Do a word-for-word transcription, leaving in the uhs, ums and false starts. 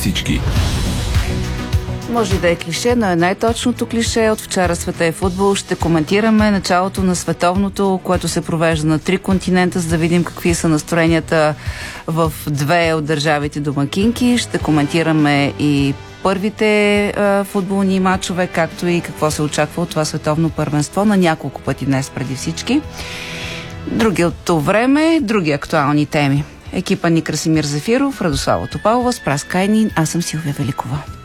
всички. Може да е клише, но е най-точното клише. От вчера света е футбол. Ще коментираме началото на световното, което се провежда на три континента, за да видим какви са настроенията в две от държавите домакинки. Ще коментираме и първите а, футболни матчове, както и какво се очаква от това световно първенство на няколко пъти днес преди всички. Други от това време, други актуални теми. Екипа ни Красимир Зефиров, Радослава Топалова, Спас Кайнин, аз съм Силвия Великова.